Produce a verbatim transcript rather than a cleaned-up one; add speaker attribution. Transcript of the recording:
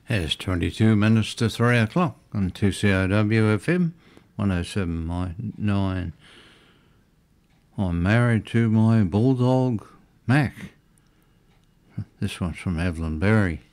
Speaker 1: It's twenty-two minutes to three o'clock on two C O W F M, one oh seven point nine. I'm married to my bulldog, Mac. This one's from Evelyn Berry.